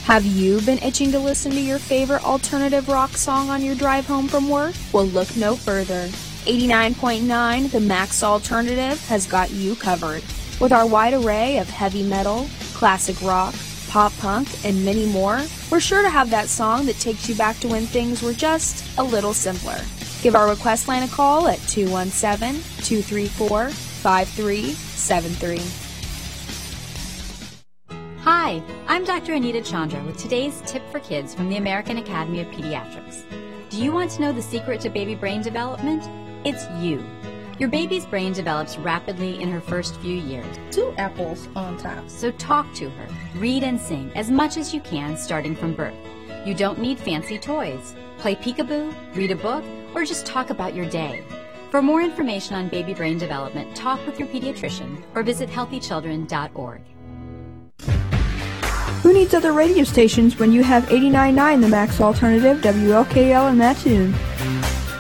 Have you been itching to listen to your favorite alternative rock song on your drive home from work? Well, look no further. 89.9 The Max Alternative has got you covered. With our wide array of heavy metal, classic rock, pop punk, and many more, we're sure to have that song that takes you back to when things were just a little simpler. Give our request line a call at 217-234-5373. Hi, I'm Dr. Anita Chandra with today's tip for kids from the American Academy of Pediatrics. Do you want to know the secret to baby brain development? It's you. Your baby's brain develops rapidly in her first few years. 2 apples on top. So talk to her, read and sing as much as you can starting from birth. You don't need fancy toys. Play peekaboo, read a book, or just talk about your day. For more information on baby brain development, talk with your pediatrician or visit healthychildren.org. Who needs other radio stations when you have 89.9 The Max Alternative, WLKL in Mattoon?